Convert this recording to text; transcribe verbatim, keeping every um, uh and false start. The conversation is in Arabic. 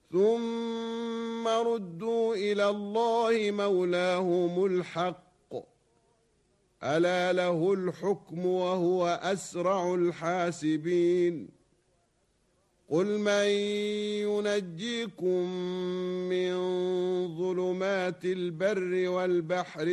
ثم ردوا إلى الله مولاهم الحق ألا له الحكم وهو أسرع الحاسبين قل من ينجيكم من ظلمات البر والبحر